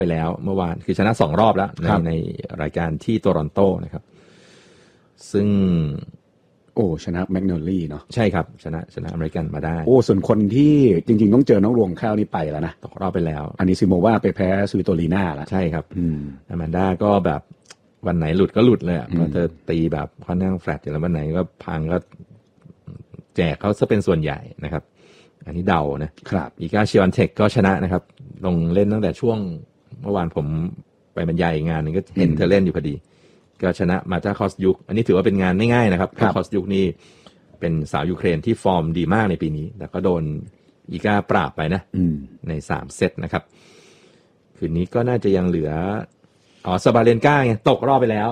ไปแล้วเมื่อวานคือชนะ2รอบแล้วในรายการที่โตรอนโตนะครับซึ่งชนะแมกโนลี่เนาะใช่ครับชนะอเมริกันมาได้ส่วนคนที่จริงๆต้องเจอน้องรวงข้าวนี่ไปแล้วนะตกรอบไปแล้วอันนี้ซิโมว่าไปแพ้สวิโตลีน่าแล้วใช่ครับอแมนด้าก็แบบวันไหนหลุดก็หลุดเลยเพราะเธอตีแบบค่อนข้างแฟลตอยู่แล้ววันไหนก็พังก็แจกเขาซะเป็นส่วนใหญ่นะครับอันนี้เดานะครับอีกาชิวันเทคก็ชนะนะครับลงเล่นตั้งแต่ช่วงเมื่อวานผมไปบรรยายงานนึงก็เห็นเธอเล่นอยู่พอดีก็ชนะมาจาคอสยุกอันนี้ถือว่าเป็นงานไม่ง่ายนะครับคอสยุกนี่เป็นสาวยูเครนที่ฟอร์มดีมากในปีนี้แต่ก็โดนอีกาปราบไปนะใน3เซตนะครับคืนนี้ก็น่าจะยังเหลือซาบาเลนกาไงตกรอบไปแล้ว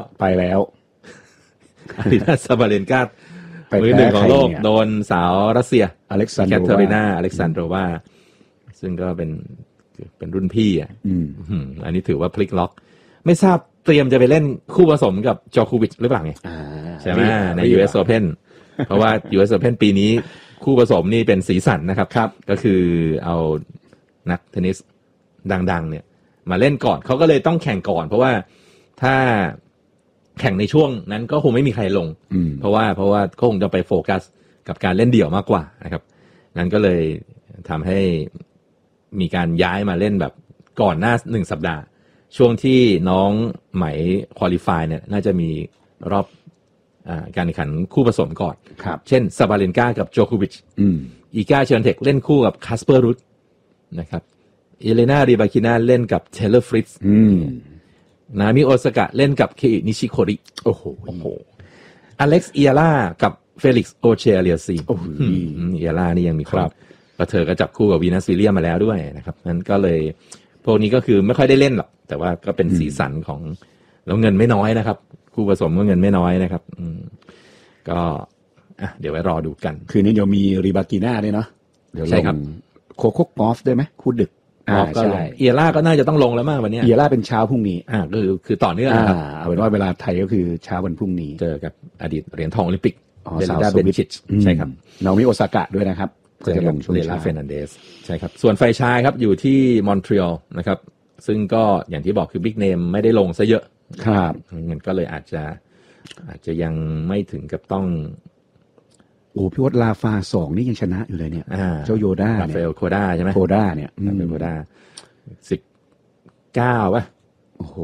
อารินาซาบาเลนกามือหนึ่งของโลกโดนสาวรัสเซียแคทเธอรีนาอเล็กซานโดรวาซึ่งก็เป็นรุ่นพี่อันนี้ถือว่าพลิกล็อกไม่ทราบเตรียมจะไปเล่นคู่ผสมกับจอโควิชหรือเปล่าไงใช่ไหมใน US Open เพราะว่า US Open ปีนี้คู่ผสมนี่เป็นสีสันนะครับก็คือเอานักเทนนิสดังๆเนี่ยมาเล่นก่อนเขาก็เลยต้องแข่งก่อนเพราะว่าถ้าแข่งในช่วงนั้นก็คงไม่มีใครลงเพราะว่าก็คงจะไปโฟกัสกับการเล่นเดี่ยวมากกว่านะครับนั้นก็เลยทำให้มีการย้ายมาเล่นแบบก่อนหน้า1สัปดาห์ช่วงที่น้องไหมควอลิฟายเนี่ยน่าจะมีรอบการแข่งขันคู่ผสมก่อนเช่นซาบาเลนกากับโจโควิชอีกาเชิญเทคเล่นคู่กับคาสเปอร์รุดนะครับเอเลนาริบาคิน่าเล่นกับเทเลอร์ฟริตซ์นามิโอซากะเล่นกับเคอินิชิโคริโอ้โหอเล็กซ์เอียร่ากับเฟลิกซ์โอเชเลียซีเอียร่านี่ยังมีครับก็เธอก็จับคู่กับวีนัสวิลเลียมมาแล้วด้วยนะครับนั้นก็เลยพวกนี้ก็คือไม่ค่อยได้เล่นหรอกแต่ว่าก็เป็นสีสันของแล้วเงินไม่น้อยนะครับคู่ผสมก็เงินไม่น้อยนะครับก็เดี๋ยวไว้รอดูกันคืนนี้เดี๋ยวมีริบากิน่าด้วยเนาะเดี๋ยวลงโคโค่กอล์ฟได้ไหมคู่ดึกก็ลงเอียร่าก็น่าจะต้องลงแล้วมากวันนี้เอียร่าเป็นเช้าพรุ่งนี้คือต่อเนื่องครับเอาเป็นว่าเวลาไทยก็คือเช้าวันพรุ่งนี้เจอกับอดีตเหรียญทองโอลิมปิกเดลดาเบนชิชใช่ครับนาโอมิโอซากะด้วยนะครับเจอกับเดลาเฟร์นันเดสใช่ครับส่วนไฟชายครับอยู่ที่มอนทรีออลนะครับซึ่งก็อย่างที่บอกคือบิ๊กเนมไม่ได้ลงซะเยอะครับมันก็เลยอาจจะยังไม่ถึงกับต้องพี่วดลาฟา2นี่ยังชนะอยู่เลยเนี่ยเจ้าโยด้าราฟาเอลโคด้าใช่ไหมโคด้าเนี่ยราฟาเอลโคด้า19ป่ะโอ้โห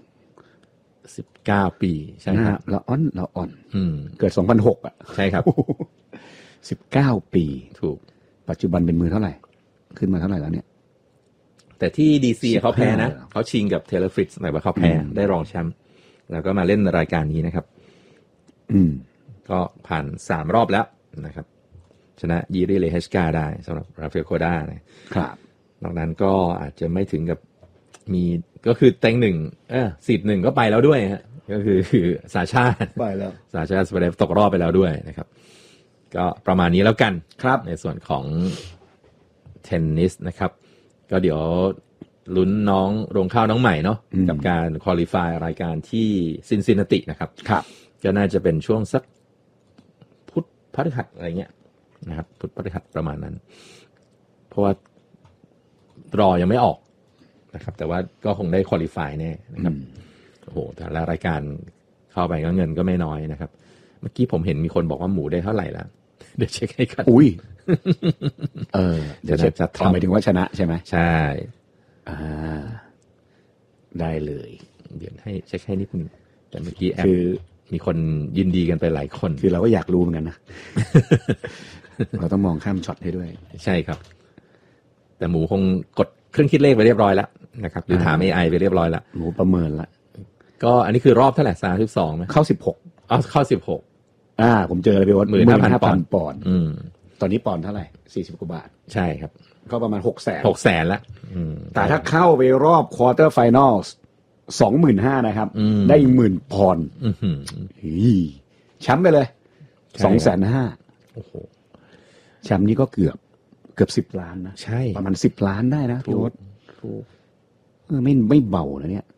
19ปีใช่ครับละอ่อนเกิด2006อ่ะใช่ครับ 19ปีถูกปัจจุบันเป็นมือเท่าไหร่ขึ้นมาเท่าไหร่แล้วเนี่ยแต่ที่ดีซีเขาแพ้นะเขาชิงกับเทเลอร์ฟริตซ์แต่ว่าเขาแพ้ได้รองแชมป์แล้วก็มาเล่นรายการนี้นะครับก็ผ่าน3รอบแล้วนะครับชนะยีริเลเฮชกาได้สำหรับราฟาเอลโคด้าครับนอกนั้นก็อาจจะไม่ถึงกับมีก็คือเต็ง1 10-1ก็ไปแล้วด้วยฮะก็คือสาชาติไปแล้วสาชาติสเปเดฟตกรอบไปแล้วด้วยนะครับก็ประมาณนี้แล้วกันครับในส่วนของเทนนิสนะครับก็เดี๋ยวลุ้นน้องโรงข้าวน้องใหม่เนาะกับการควอลิฟายรายการที่ซินซินนาตินะครับครับก็น่าจะเป็นช่วงสักพุธพฤหัสอะไรเงี้ยนะครับพุธพฤหัสประมาณนั้นเพราะว่ารอยังไม่ออกนะครับแต่ว่าก็คงได้ควอลิฟายแน่นะครับโอ้โหแต่ละรายการเข้าไปก็เงินก็ไม่น้อยนะครับเมื่อกี้ผมเห็นมีคนบอกว่าหมูได้เท่าไหร่แล้วเดี๋ยวเช็คให้กันอุ้ยเดี๋ยวจะทำไปถึงว่าชนะใช่ไหมใช่ได้เลยเดี๋ยวให้เช็คให้นิดนึงแต่เมื่อกี้แอปมีคนยินดีกันไปหลายคนคือเราก็อยากรู้เหมือนกันนะ เราต้องมองข้ามช็อตให้ด้วยใช่ครับแต่หมูคงกดเครื่องคิดเลขไปเรียบร้อยแล้วนะครับหรือถาม AI ไปเรียบร้อยแล้วหมูประเมินละก็อันนี้คือรอบเท่าไหร่32มั้ยเข้า16 เข้า16 ผมเจอเลยพี่วัด 15,000 ปอนด์ตอนนี้ปอนด์เท่าไหร่40กว่าบาทใช่ครับก็ประมาณ 600,000 ละแต่ถ้าเข้าไปรอบควอเตอร์ไฟนอล 25,000 นะครับได้10,000 ปอนด์แชมป์ไปเลย 250,000 โอ้โหแชมป์นี้ก็เกือบ10ล้านนะใช่ประมาณ10ล้านได้นะพี่วัดไม่เบานะเนี่ย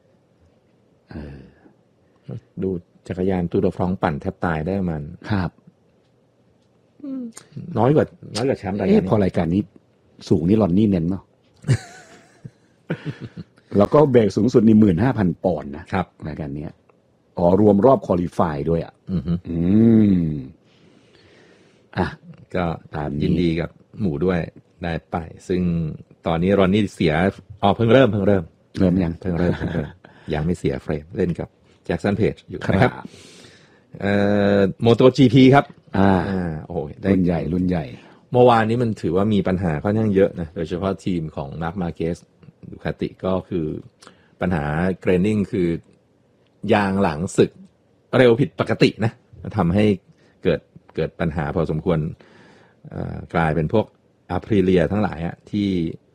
ดูจักรยานตูร์ดอฟรองซ์ปั่นแทบตายได้มันครับน้อยกว่าแชมป์รายการนี้พอรายการนี้สูงนี่ลอนนี่เน้นเนาะแล้วก็เบรกสูงสุดนี่ 15,000 ปอนด์นะครับรายการนี้รวมรอบควอลิฟายด้วยอ่ะก็ยินดีกับหมู่ด้วยได้ไปซึ่งตอนนี้รอนนี่เสียเพิ่งเริ่มยังยังไม่เสียเฟรมเล่นกับแจ็คสันเพจอยู่นะครับโมโต GP ครับโอ้โหรุ่นใหญ่เมื่อวานนี้มันถือว่ามีปัญหาค่อนข้างเยอะนะโดยเฉพาะทีมของมาร์คมาเกสดูคาติก็คือปัญหาเกรนนิ่งคือยางหลังสึกเร็วผิดปกตินะทำให้เกิดปัญหาพอสมควรกลายเป็นพวกอาพริเลียทั้งหลายที่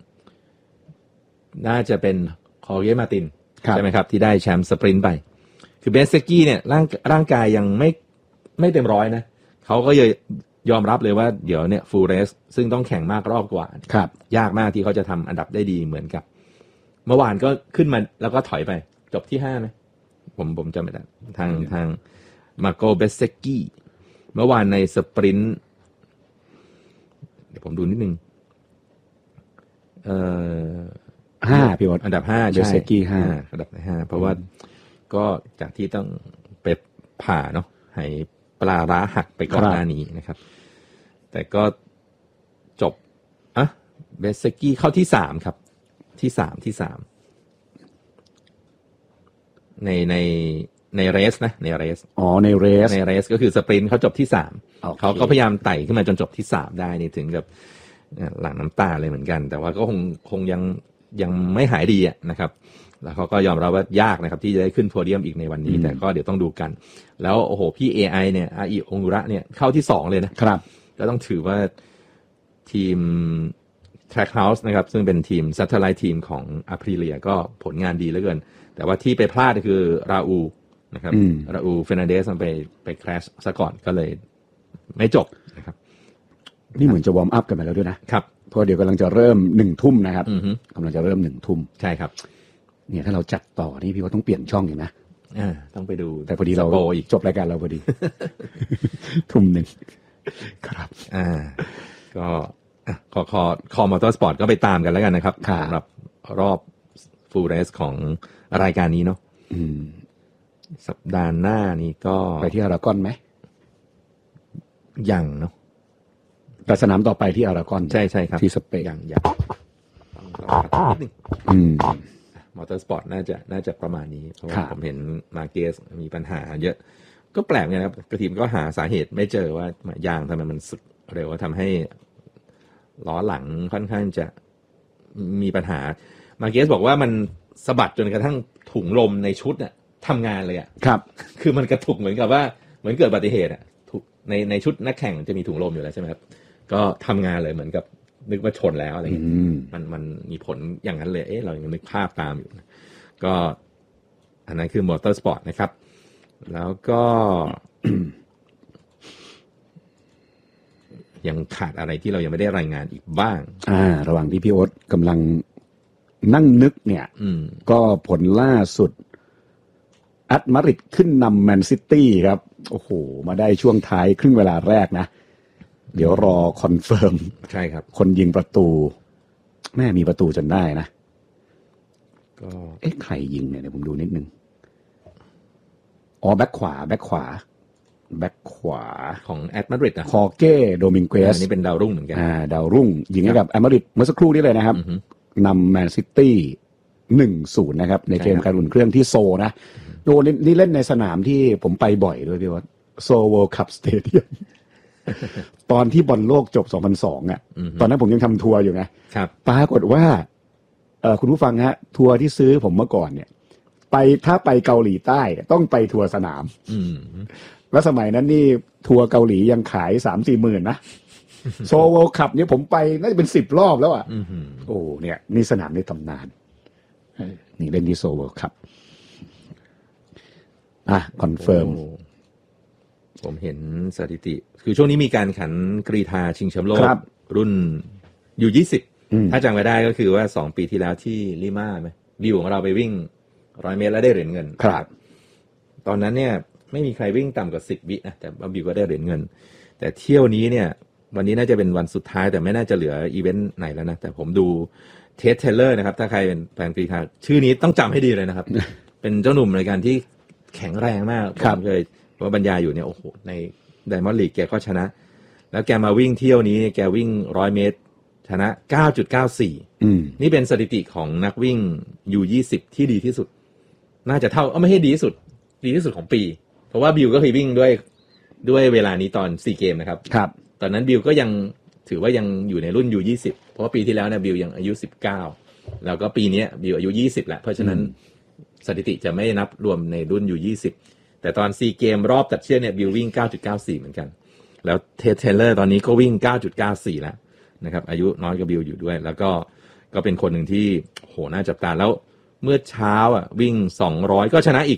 น่าจะเป็นคอร์เกมาตินใช่ไหมครับที่ได้แชมป์สปรินต์ไปคือเบสเซกี้เนี่ยร่างกายยังไม่เต็มร้อยนะเขาก็ยอมรับเลยว่าเดี๋ยวเนี่ยฟูลเรสซึ่งต้องแข่งมากรอบกว่ายากมากที่เขาจะทำอันดับได้ดีเหมือนกับเมื่อวานก็ขึ้นมาแล้วก็ถอยไปจบที่5ไหมผมจำไม่ได้ทางมาโกเบสเซกี้เมื่อวานในสปรินต์เดี๋ยวผมดูนิดนึง 5พี่วอดอันดับ5 เบสเซกี้5 อันดับ5เพราะว่าก็จากที่ต้องไปผ่าเนาะให้ปลาร้าหักไปก่อนหน้านี้นะครับแต่ก็จบเบสเซกี้เข้าที่3ครับที่3ในเรสนะในเรสในเรสก็คือสปรินต์เขาจบที่3เขาก็พยายามไต่ขึ้นมาจนจบที่3ได้นี่ถึงกับหลั่งน้ำตาเลยเหมือนกันแต่ว่าก็คงยังไม่หายดีนะครับแล้วเขาก็ยอมรับว่ายากนะครับที่จะได้ขึ้นโพเดียมอีกในวันนี้แต่ก็เดี๋ยวต้องดูกันแล้วโอ้โหพี่ AI เนี่ยอาอิองุระเนี่ยเข้าที่2เลยนะครับก็ต้องถือว่าทีม Trackhouse นะครับซึ่งเป็นทีม Satellite ทีมของ Aprilia ก็ผลงานดีเหลือเกินแต่ว่าที่ไปพลาดคือราอูนะครับราอูเฟร์นันเดสไปแครชซะก่อนก็เลยไม่จบนะครับนี่เหมือนจะวอร์มอัพกันไปแล้วด้วยนะครับเพราะเดี๋ยวกำลังจะเริ่ม 19:00 นนะครับกำลังจะเริ่ม 19:00 นใช่ครับเนี่ยถ้าเราจัดต่อนี่พี่ว่าต้องเปลี่ยนช่องอยู่นะต้องไปดูแต่พอดีเราจบรายการเราพอดี 19:00 นครับก็คอมอเตอร์สปอร์ตก็ไปตามกันแล้วกันนะครับสำหรับรอบฟูลเรสของรายการนี้เนาะสัปดาห์หน้านี้ก็ไปที่อารากอนไหมยังเนาะแต่สนามต่อไปที่อารากอนใช่ครับที่สเปนยังต้องนิดนึงมอเตอร์สปอร์ตน่าจะประมาณนี้เพราะว่าผมเห็นมาเกสมีปัญหาเยอะก็แปลกนะครับทีมก็หาสาเหตุไม่เจอว่ายางทำไมมันสึกเร็วทำให้ล้อหลังค่อนข้างจะมีปัญหามาเกสบอกว่ามันสะบัดจนกระทั่งถุงลมในชุดน่ะทำงานเลยครับคือมันกระตุกเหมือนกับว่าเหมือนเกิดอุบัติเหตุในชุดนักแข่งจะมีถุงลมอยู่แล้วใช่ไหมครับก็ทำงานเลยเหมือนกับนึกว่าชนแล้วอะไรเงี้ยมันมีผลอย่างนั้นเลยเรายังนึกภาพตามอยู่ก็อันนั้นคือมอเตอร์สปอร์ตนะครับแล้วก็ ยังขาดอะไรที่เรายังไม่ได้รายงานอีกบ้างระหว่างที่พี่โอ๊ตกำลังนั่งนึกเนี่ยก็ผลล่าสุดแอตมาดริดขึ้นนำแมนซิตี้ครับโอ้โหมาได้ช่วงท้ายครึ่งเวลาแรกนะเดี๋ยวรอคอนเฟิร์มใช่ครับคนยิงประตูแม่มีประตูจนได้นะก็ใครยิงเนี่ยเดี๋ยวผมดูนิดนึงแบ็คขวาของแอตมาดริดคอเก้โดมิงเกสนี่เป็นดาวรุ่งเหมือนกันดาวรุ่งยิงให้กับแอตมาดริดเมื่อสักครู่นี้เลยนะครับนำแมนซิตี้ 1-0 นะครับในเกมการอุ่นเครื่องที่โซนะโดนี่เล่นในสนามที่ผมไปบ่อยด้วยพี่ว่าโซเวิลด์คัพสเตเดียมตอนที่บอลโลกจบ 2002 ตอนนั้นผมยังทำทัวร์อยู่ไงปรากฏว่าคุณผู้ฟังฮะทัวร์ที่ซื้อผมเมื่อก่อนเนี่ยถ้าไปเกาหลีใต้ต้องไปทัวร์สนามแล้วสมัยนั้นนี่ทัวร์เกาหลียังขาย 3-4 หมื่นนะโซเวิลด์คัพเนี่ยผมไปน่าจะเป็น10 รอบแล้วอ่ะโอ้เนี่ยนี่สนามในตำนานนี่เล่นที่โซเวิลด์คัพคอนเฟิร์มผมเห็นสถิติคือช่วงนี้มีการขันกรีฑาชิงแชมป์โลกรุ่นอยู่20ถ้าจำไม่ได้ก็คือว่า2ปีที่แล้วที่ลิมาไหมบิวของเราไปวิ่ง100 เมตรแล้วได้เหรียญเงินครับตอนนั้นเนี่ยไม่มีใครวิ่งต่ำกว่า10 วินะแต่บิวก็ได้เหรียญเงินแต่เที่ยวนี้เนี่ยวันนี้น่าจะเป็นวันสุดท้ายแต่ไม่น่าจะเหลืออีเวนต์ไหนแล้วนะแต่ผมดูเทสเทเลอร์นะครับถ้าใครเป็นแฟนกรีฑาชื่อนี้ต้องจำให้ดีเลยนะครับ เป็นเจ้าหนุ่มในการที่แข็งแรงมากผมเคยว่าบรรยายอยู่เนี่ยโอ้โหในไดมอนด์ลีกแกก็ชนะแล้วแกมาวิ่งเที่ยวนี้แกวิ่ง100 เมตรชนะ 9.94 นี่เป็นสถิติของนักวิ่ง U20 ที่ดีที่สุดน่าจะเท่าไม่ใช่ดีที่สุดของปีเพราะว่าบิลก็เคยวิ่งด้วยเวลานี้ตอน4เกมนะครับตอนนั้นบิลก็ยังถือว่ายังอยู่ในรุ่น U20 เพราะว่าปีที่แล้วเนี่ยบิลยังอายุ19แล้วก็ปีนี้บิลอายุ20แล้วเพราะฉะนั้นสถิติจะไม่นับรวมในรุ่น U20 แต่ตอน4เกมรอบตัดเชือกเนี่ยบิลวิ่ง 9.94 เหมือนกันแล้วเทสเทเลอร์ตอนนี้ก็วิ่ง 9.94 แล้วนะครับอายุน้อยกว่าบิลอยู่ด้วยแล้วก็เป็นคนหนึ่งที่โหน่าจับตาแล้วเมื่อเช้าวิ่ง200ก็ชนะอีก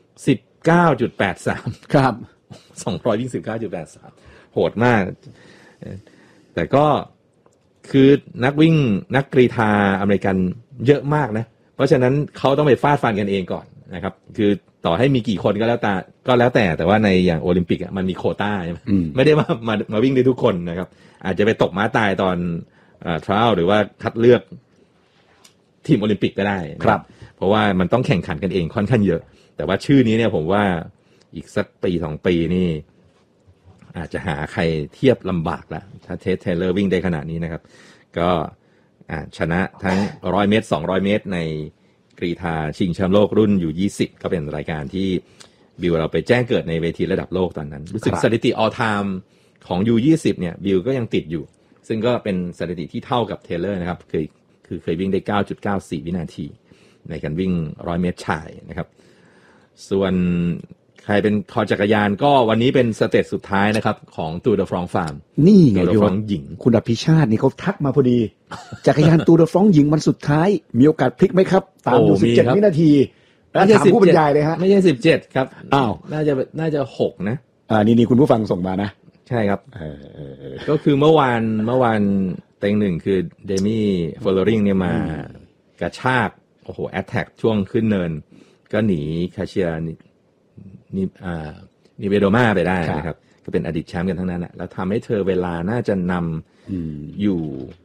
19.83 ครับ 200วิ่ง 19.83 โหดมากแต่ก็คือนักวิ่งนักกรีฑาอเมริกันเยอะมากนะเพราะฉะนั้นเขาต้องไปฟาดฟันกันเองก่อนนะครับคือต่อให้มีกี่คนก็แล้วแต่ว่าในอย่างโอลิมปิกมันมีโควต้าใช่ไหมไม่ได้มาวิ่งได้ทุกคนนะครับอาจจะไปตกม้าตายตอนทริอัลหรือว่าคัดเลือกทีมโอลิมปิกก็ได้ครับเพราะว่ามันต้องแข่งขันกันเองค่อนข้างเยอะแต่ว่าชื่อนี้เนี่ยผมว่าอีกสักปี2 ปีนี่อาจจะหาใครเทียบลำบากละถ้าเทสเทเลอร์วิ่งได้ขนาดนี้นะครับก็ชนะทั้ง100 เมตร200 เมตรในกรีฑาชิงแชมป์โลกรุ่นอยู่20ก็เป็นรายการที่บิลเราไปแจ้งเกิดในเวทีระดับโลกตอนนั้นรู้สึกสถิติ all time ของ U20 เนี่ยบิลก็ยังติดอยู่ซึ่งก็เป็นสถิติที่เท่ากับเทเลอร์นะครับเคยวิ่งได้ 9.94 วินาทีในการวิ่ง100 เมตรชายนะครับส่วนใครเป็นคอจักรยานก็วันนี้เป็นสเตจสุดท้ายนะครับของตูร์เดอฟรองซ์ฟาร์มนี่ไงพี่ว่าหญิงคุณอภิชาตินี่เขาทักมาพอดีจักรยานตูร์เดอฟรองซ์หญิงวันสุดท้ายมีโอกาสพลิกไหมครับตามอยู่17 วินาทีแล้วถามผู้บรรยายเลยฮะไม่ใช่17ครับอ้าวน่าจะ6นะนี่คุณผู้ฟังส่งมานะใช่ครับก็คือเมื่อวานเต็งหนึ่งคือเดมี่เฟอร์เรริงเนี่ยมากระชากโอ้โหแอตแทกช่วงขึ้นเนินก็หนีคาเชียนิเวโดมาไปได้นะครับก็เป็นอดีตแชมป์กันทั้งนั้นแล้วทำให้เธอเวลาน่าจะนำอยู่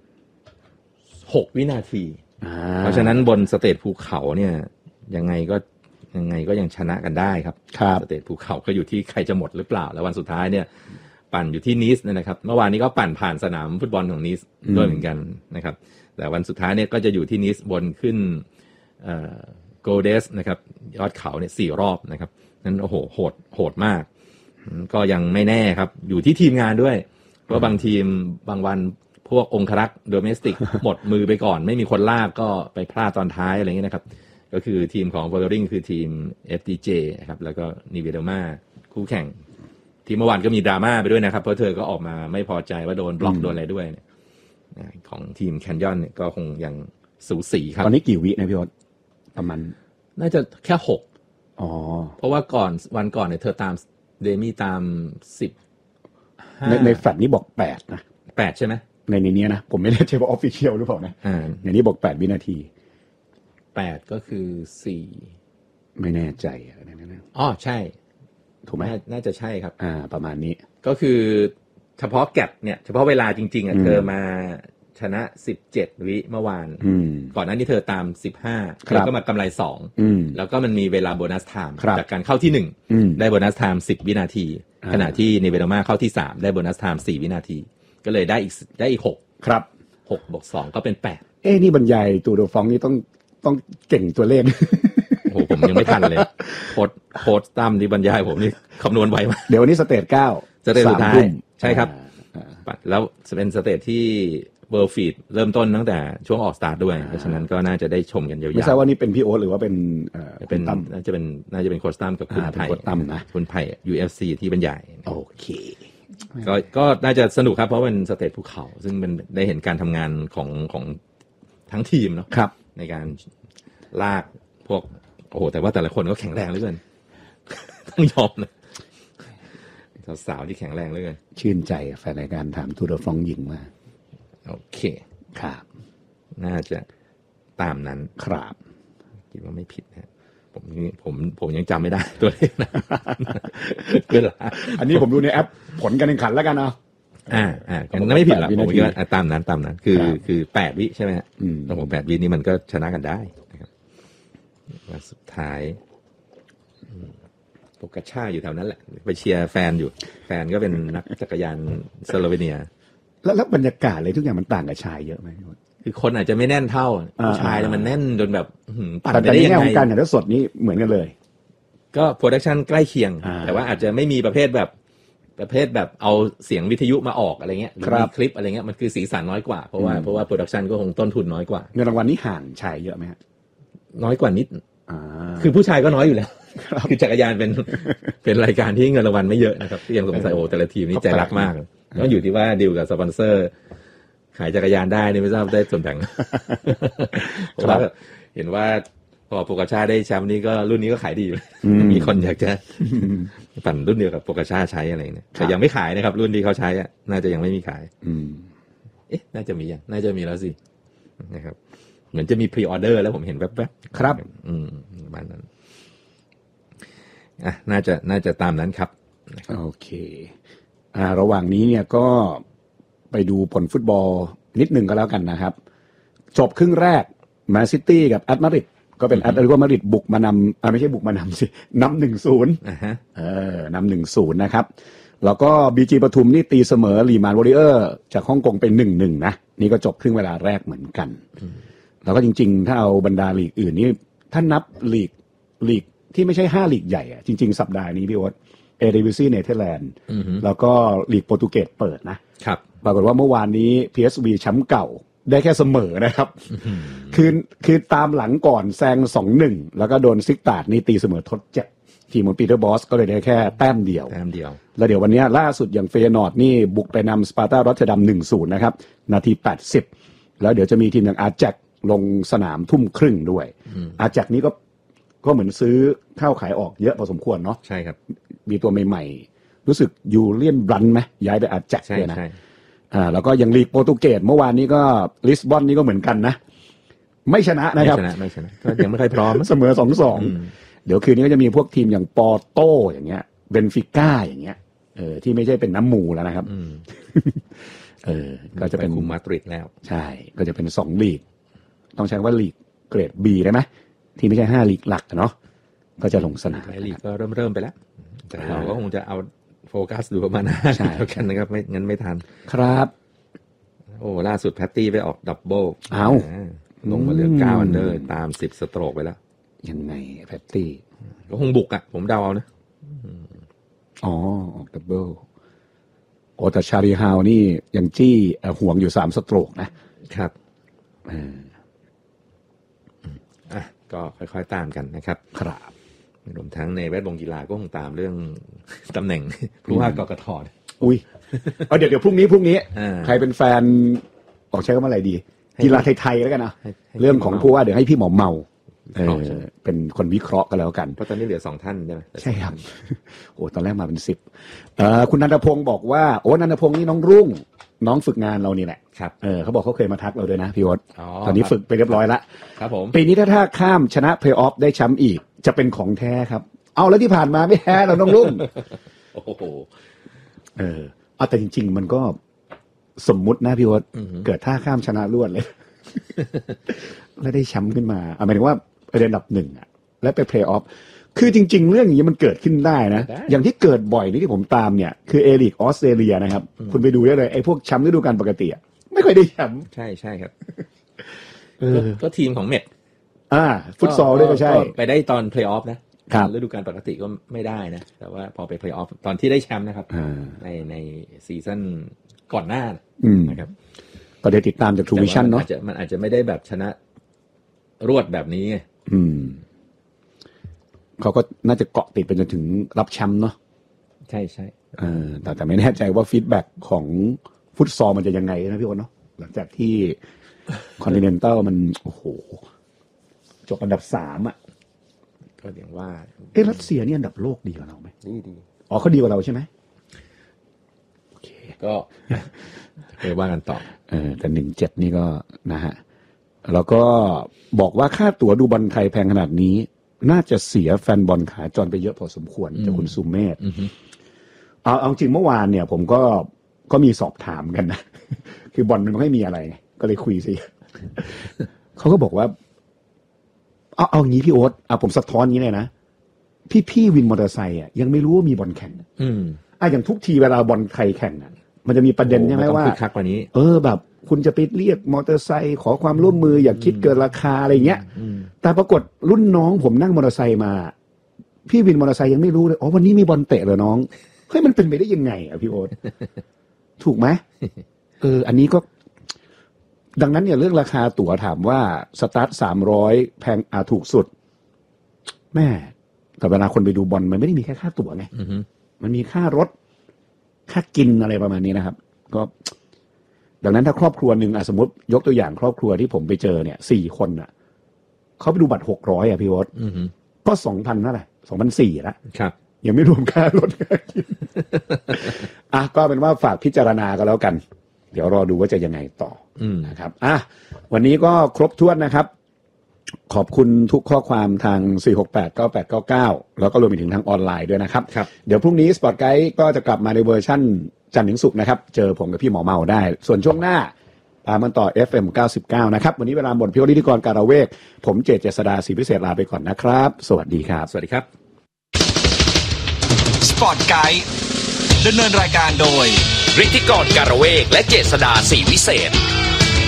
6 วินาทีเพราะฉะนั้นบนสเตจภูเขาเนี่ยยังไงก็ยังชนะกันได้ครับสเตจภูเขาก็อยู่ที่ใครจะหมดหรือเปล่าแล้ววันสุดท้ายเนี่ยปั่นอยู่ที่นีสนะครับเมื่อวานนี้ก็ปั่นผ่านสนามฟุตบอลของนีสด้วยเหมือนกันนะครับแต่วันสุดท้ายเนี่ยก็จะอยู่ที่นีสบนขึ้นโกลเดสนะครับยอดเขาเนี่ย4 รอบนะครับนั้นโอ้โหโหดมากก็ยังไม่แน่ครับอยู่ที่ทีมงานด้วยเพราะบางทีมบางวันพวกองครักษ์โดเมสติกหมดมือไปก่อนไม่มีคนลากก็ไปพลาดตอนท้ายอะไรอย่างเงี้ยนะครับก็คือทีมของเวอร์ริงคือทีม FDJ ครับแล้วก็นิเวโดมาคู่แข่งที่เมื่อวานก็มีดราม่าไปด้วยนะครับเพราะเธอก็ออกมาไม่พอใจว่าโดนบล็อกโดนอะไรด้วยเนี่ยของทีมแคนยอนเนี่ยก็คงยังสูสีครับตอนนี้กี่วินะพี่โอ๊ตประมาณน่าจะแค่6เพราะว่าวันก่อนเนี่ยเธอตามเดมี่ตาม15 ในแฟลชนี้บอก8นะ 8ใช่ไหมในนี้นะผมไม่แน่ใจว่าออฟฟิเชียลหรือเปล่านะอย่างนี้บอก8 วินาที 8ก็คือ4 ไม่แน่ใจใช่ถูกไหมน่าจะใช่ครับประมาณนี้ก็คือเฉพาะแกปเนี่ยเฉพาะเวลาจริงๆเธอมาชนะ17 วิเมื่อวานก่อนหน้านี้เธอตาม15แล้วก็มากำไร2แล้วก็มันมีเวลาโบนัสไทม์จากการเข้าที่1ได้โบนัสไทม์10 วินาทีขณะที่นิเวโดมาเข้าที่3ได้โบนัสไทม์4 วินาทีก็เลยได้อีก6 ครับ 6บวก2ก็เป็น8 นี่บรรยายตูร์เดอฟรองซ์นี่ต้องเก่งตัวเลขโอ้โหผมยังไม่ทันเลยโค้ชตั้มที่บรรยายผมนี่คำนวณไวมากเดี๋ยววันนี้สเตจ9 สเตจสุดท้ายใช่ครับแล้วเป็นสเตจที่เวิลด์ฟีดเริ่มต้นตั้งแต่ช่วงออกสตาร์ทด้วยเพราะฉะนั้นก็น่าจะได้ชมกันยาวๆไม่ทราบว่านี่เป็นพี่โอ๊ตหรือว่าเป็นน่าจะเป็นโค้ชตั้มกับคุณไผ่คุณไผ่ UFC ที่บรรยายโอเคก็น่าจะสนุกครับเพราะเป็นสเตจภูเขาซึ่งมันได้เห็นการทำงานของทั้งทีมเนาะในการลากพวกโอ้โหแต่ว่าแต่ละคนก็แข็งแรงเหลือเกินต้องยอมเลยสาวๆที่แข็งแรงเหลือเกินชื่นใจแฟนรายการถามตูร์เดอฟรองซ์หญิงมากโอเคครับน่าจะตามนั้นครับคิดว่าไม่ผิดนะผมยังจำไม่ได้ตัวเลขนะอันนี้ผมดูในแอปผลการแข่งขันแล้วกันงั้นไม่ผิดหรอกผมคิดว่าตามนั้นคือ8 วิใช่ไหมฮะต้องบอก8 วินี้มันก็ชนะกันได้นะครับสุดท้ายโปกาช่าอยู่แถวนั้นแหละไปเชียร์แฟนอยู่แฟนก็เป็นนักจักรยานสโลเวเนียแล้วบรรยากาศอะไรทุกอย่างมันต่างกับชายเยอะไหมคือคนอาจจะไม่แน่นเท่าชายแล้วมันแน่นจนแบบปั่นไปได้ยังไงแต่ในแง่ของการถ่ายทอดสดนี้เหมือนกันเลยก็โปรดักชันใกล้เคียงแต่ว่าอาจจะไม่มีประเภทแบบเอาเสียงวิทยุมาออกอะไรเงี้ยหรือมีคลิปอะไรเงี้ยมันคือสีสันน้อยกว่าเพราะว่าโปรดักชันก็คงต้นทุนน้อยกว่าเงินรางวัลนี้ห่างชายเยอะไหมฮะน้อยกว่านิดคือผู้ชายก็น้อยอยู่แล้วคือจักรยานเป็นรายการที่เงินรางวัลไม่เยอะนะครับที่ยังสงสัยแต่ละทีมนี่ใจรักมากก็อยู่ที่ว่าดีลกับสปอนเซอร์ขายจักรยานได้นี่ไม่ทราบได้ส่วนแบ่งเพราะว่าเห็นว่าพอโปกาช่าได้แชมป์นี้ก็รุ่นนี้ก็ขายดีมีคนอยากจะปั่นรุ่นเดียวกับโปกาช่าใช้อะไรเนี่ยแต่ยังไม่ขายนะครับรุ่นที่เขาใช้น่าจะยังไม่มีขายน่าจะมีแล้วสินะครับเหมือนจะมีพรีออเดอร์แล้วผมเห็นแวบๆครับบ้านนั้นน่าจะตามนั้นครับโอเคระหว่างนี้เนี่ยก็ไปดูผลฟุตบอลนิดหนึ่งก็แล้วกันนะครับจบครึ่งแรกแมนซิตี้กับแอตมาดริดก็เป็นแอตเลติโกมาดริดบุกมานำไม่ใช่บุกมานำสินำ 1-0 นำ 1-0 นะครับแล้วก็บีจีปทุมนี่ตีเสมอลีมานวอริเออร์จากฮ่องกงเป็น 1-1 นะนี่ก็จบครึ่งเวลาแรกเหมือนกันแล้วก็จริงๆถ้าเอาบรรดาลีกอื่นนี่ถ้านับลีกที่ไม่ใช่5ลีกใหญ่จริงๆสัปดาห์นี้พี่โอ๊ตเอเดวิซีเนเธอร์แลนด์แล้วก็ลีกโปรตุเกสเปิดนะครับปรากฏว่าเมื่อวานนี้ PSV แชมป์เก่าได้แค่เสมอนะครับคือตามหลังก่อนแซง 2-1 แล้วก็โดนซิกตาร์ดนี่ตีเสมอทด7ทีมของปีเตอร์บอสก็เลยได้แค่แต้มเดียวแล้วเดี๋ยววันนี้ล่าสุดอย่างเฟยนอร์ดนี่บุกไปนำสปาร์ตารอตเทอร์ดัม 1-0 นะครับนาที80แล้วเดี๋ยวจะมีทีมอย่างอาร์แจ็คลงสนามทุ่มครึ่งด้วยอาร์แจ็คนี้ก็เหมือนซื้อเข้าขายออกเยอะพอสมควรเนาะใช่ครับมีตัวใหม่ๆรู้สึกยูเลียนบรันไหมย้ายไปอาร์แจ็คเลยนะแล้วก็ยังลีกโปรตุเกสเมื่อวานนี้ก็ลิสบอนนี่ก็เหมือนกันนะไม่ชนะนะครับไม่ชนะก็ยังไม่ค่อยพร้อมเสมอ 2-2 เดี๋ยวคืนนี้ก็จะมีพวกทีมอย่างปอร์โตอย่างเงี้ยเบนฟิก้าอย่างเงี้ยที่ไม่ใช่เป็นน้ำหมูแล้วนะครับก็จะเป็นคุมมาดริดแล้วใช่ก็จะเป็น2ลีกต้องใช้ว่าลีกเกรด B ได้ไหมที่ไม่ใช่5ลีกหลักเนาะก็จะลงสนามลีกก็เริ่มไปแล้วแต่เราก็คงจะเอาโฟกัสดูประมาณนั้นแล้วกันนะครับไม่งั้นไม่ทันครับโอ้ล่าสุดแพตตี้ไปออกดับเบิลลงมาเหลือ9 อันเดอร์ตาม10สโตรกไปแล้วยังไงแพตตี้ก็คงบุกผมเดาเอานะออกดับเบิลแต่ชาลีฮาวนี่ยังจี้ห่วงอยู่3สโตรกนะครับก็ค่อยๆตามกันนะครับครับรวมทั้งในแวดวงกีฬาก็คงตามเรื่องตำแหน่งผู้ว่ากกท. อุ้ยเดี๋ยวพรุ่งนี้ใครเป็นแฟนออกใช้คำว่าอะไรดีกีฬาไทยๆแล้วกันนะเรื่องของผู้ว่าเดี๋ยวให้พี่หมอเมาเป็นคนวิเคราะห์กันแล้วกันเพราะตอนนี้เหลือ2ท่านใช่ไหมใช่ครับโอ้ตอนแรกมาเป็น10คุณนันทพงศ์บอกว่านันทพงศ์นี่น้องรุ่งน้องฝึกงานเรานี่แหละครับเขาบอกเขาเคยมาทักเราด้วยนะพี่โอ๊ตตอนนี้ฝึกไปเรียบร้อยแล้วครับผมปีนี้ถ้าข้ามชนะเพลย์ออฟได้แชมป์อีกจะเป็นของแท้ครับเอาแล้วที่ผ่านมาไม่แท้เราน้องรุ่งโอ้โหแต่จริงๆมันก็สมมุตินะพี่โอ๊ตเกิดท่าข้ามชนะรวดเลยแล้วได้แชมป์ขึ้นมาหมายถึงว่าไปเรียนอันดับ1และไปเพลย์ออฟคือจริงๆเรื่องอย่างนี้มันเกิดขึ้นได้นะอย่างที่เกิดบ่อยนี่ที่ผมตามเนี่ยคือเอลีกออสเตรเลียนะครับคุณไปดูได้เลยไอ้พวกแชมป์ฤดูกาลปกติไม่ค่อยได้แชมป์ใช่ครับก็ทีมของเมทฟุตซอลด้วยก็ใช่ไปได้ตอนเพลย์ออฟนะฤดูกาลปกติก็ไม่ได้นะแต่ว่าพอไปเพลย์ออฟตอนที่ได้แชมป์นะครับในซีซั่นก่อนหน้านะครับก็ได้ติดตามจากทูวิชั่นเนาะมันอาจจะไม่ได้แบบชนะรวดแบบนี้ไงเขาก็น่าจะเกาะติดไปจนถึงรับแชมป์เนาะใช่แต่ไม่แน่ใจว่าฟีดแบ็กของฟุตซอลมันจะยังไงนะพี่โอ๊ตเนาะหลังจากที่คอนติเนนตัลมันโอ้โหจบอันดับ3 ก็อย่างว่ารัสเซียนี่อันดับโลกดีกว่าเราไหมดีเขาดีกว่าเราใช่ไหมโอเคก็ไปว่ากันต่อแต่17นี่ก็นะฮะแล้วก็บอกว่าค่าตั๋วดูบอลไทยแพงขนาดนี้น่าจะเสียแฟนบอลขาจรไปเยอะพอสมควรจากคุณสุเมธเอาจริงเมื่อวานเนี่ยผมก็ก็มีสอบถามกันนะคือบอลมันไม่มีอะไรไงก็เลยคุยสิเขาก็บอกว่าเอางี้พี่โอ๊ตผมสะท้อนงี้เลยนะพี่วินมอเตอร์ไซค์ยังไม่รู้ว่ามีบอลแข่งอย่างทุกทีเวลาบอลไทยแข่งมันจะมีประเด็นใช่ไหมว่าคักกว่านี้แบบคุณจะไปเรียกมอเตอร์ไซค์ขอความร่วมมืออย่าคิดเกินราคาอะไรเงี้ยแต่ปรากฏรุ่นน้องผมนั่งมอเตอร์ไซค์มาพี่วินมอเตอร์ไซค์ยังไม่รู้เลยวันนี้มีบอลเตะเหรอน้องเฮ้ยมันเป็นไปได้ยังไงพี่โอ๊ตถูกไหมอันนี้ก็ดังนั้นเนี่ยเรื่องราคาตั๋วถามว่าสตาร์ท300แพงถูกสุดแม่แต่เวลาคนไปดูบอลมันไม่ได้มีแค่ค่าตั๋วไงมันมีค่ารถค่ากินอะไรประมาณนี้นะครับก็ดังนั้นถ้าครอบครัวหนึ่งสมมติยกตัวอย่างครอบครัวที่ผมไปเจอเนี่ย4 คนเขาไปดูบัตร600พี่โอ๊ตก็ 2,000 นั่นแหละ 2,400 แล้วครับยังไม่รวมค่ารถค่ากินก็เป็นว่าฝากพิจารณากันแล้วกันเดี๋ยวรอดูว่าจะยังไงต่อนะครับวันนี้ก็ครบถ้วนนะครับขอบคุณทุกข้อความทาง 4689899 แล้วก็รวมไปถึงทางออนไลน์ด้วยนะครับเดี๋ยวพรุ่งนี้ Sport Guide ก็จะกลับมาในเวอร์ชั่นจันทร์ถึงศุกร์นะครับเจอผมกับพี่หมอเมาได้ส่วนช่วงหน้าตามมันต่อ FM 99นะครับวันนี้เวลาหมดพี่โอฤทธิกรการเวกผมเจษฎาศรีพิเศษลาไปก่อนนะครับสวัสดีครับสวัสดีครับ Sport Guide ดำเนินรายการโดยฤทธิกรการเวกและเจษฎาศรีวิเศษ